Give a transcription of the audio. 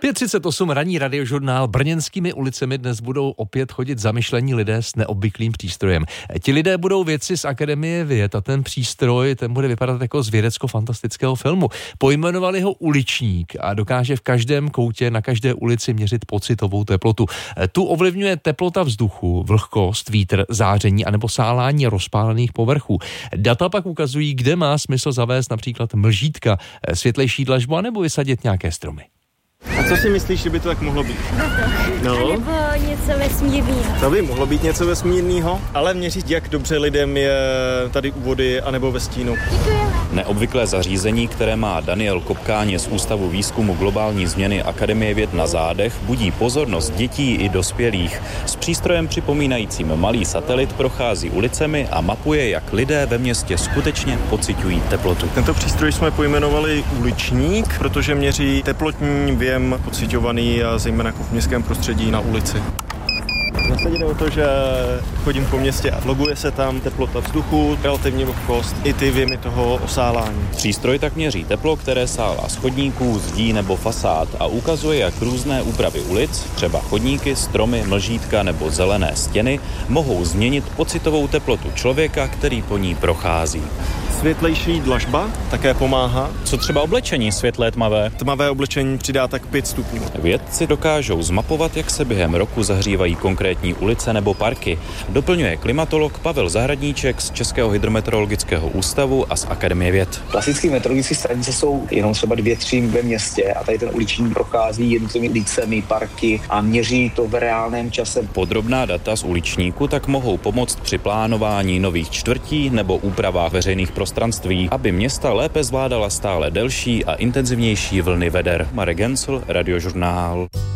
5:38 ranní radiožurnál. Brněnskými ulicemi dnes budou opět chodit zamyšlení lidé s neobvyklým přístrojem. Ti lidé budou vědci z Akademie věd a ten přístroj, ten bude vypadat jako z vědecko-fantastického filmu. Pojmenovali ho Uličník a dokáže v každém koutě na každé ulici měřit pocitovou teplotu. Tu ovlivňuje teplota vzduchu, vlhkost, vítr, záření anebo sálání rozpálených povrchů. Data pak ukazují, kde má smysl zavést například mlžítka, světlejší dlažbu anebo vysadit nějaké stromy. A co si myslíš, že by to tak mohlo být? No. A nebo něco vesmírného. To by mohlo být něco vesmírného, ale měřit, jak dobře lidem je tady u vody anebo ve stínu. Děkujeme. Neobvyklé zařízení, které má Daniel Kopkáně z Ústavu výzkumu globální změny Akademie věd na zádech, budí pozornost dětí i dospělých. S přístrojem připomínajícím malý satelit prochází ulicemi a mapuje, jak lidé ve městě skutečně pociťují teplotu. Tento přístroj jsme pojmenovali Uličník, protože měří teplotní věm pociťovaný a zejména v městském prostředí na ulici. Zase jde o to, že chodím po městě a loguje se tam teplota vzduchu, relativní vlhkost i ty věmy toho osálání. Přístroj tak měří teplo, které sálá z chodníků, zdí nebo fasád a ukazuje, jak různé úpravy ulic, třeba chodníky, stromy, mlžítka nebo zelené stěny, mohou změnit pocitovou teplotu člověka, který po ní prochází. Světlejší dlažba také pomáhá. Co třeba oblečení světlé tmavé? Tmavé oblečení přidá tak 5 stupňů. Vědci dokážou zmapovat, jak se během roku zahřívají konkrétní ulice nebo parky. Doplňuje klimatolog Pavel Zahradníček z Českého hydrometeorologického ústavu a z Akademie věd. Klasické meteorologické stanice jsou jenom třeba 2-3 ve městě a tady ten Uličník prochází jednotlivými ulicemi, parky a měří to v reálném čase. Podrobná data z Uličníku tak mohou pomoct při plánování nových čtvrtí nebo úpravách veřejných prostranství, aby města lépe zvládala stále delší a intenzivnější vlny veder. Marek Gencl, Radiožurnál.